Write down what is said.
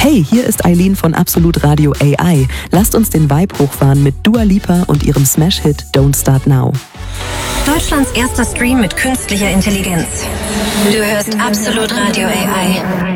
Hey, hier ist Eileen von Absolut Radio AI. Lasst uns den Vibe hochfahren mit Dua Lipa und ihrem Smash-Hit Don't Start Now. Deutschlands erster Stream mit künstlicher Intelligenz. Du hörst Absolut Radio AI.